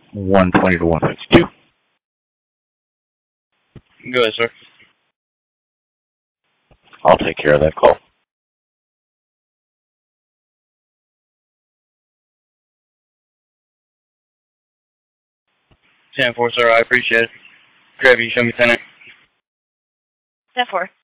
120 to 152. Go ahead, sir. I'll take care of that call. 10-4, sir. I appreciate it. Grab you, show me 10. 10-4.